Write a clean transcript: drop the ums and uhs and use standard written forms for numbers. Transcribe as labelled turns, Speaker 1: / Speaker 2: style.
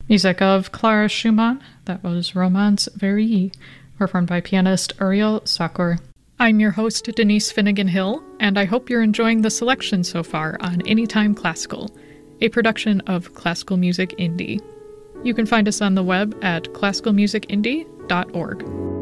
Speaker 1: Music of Clara Schumann, that was Romance Verii, performed by pianist Uriel Sakor. I'm your host, Denise Finnegan Hill, and I hope you're enjoying the selection so far on Anytime Classical, a production of Classical Music Indie. You can find us on the web at classicalmusicindie.org.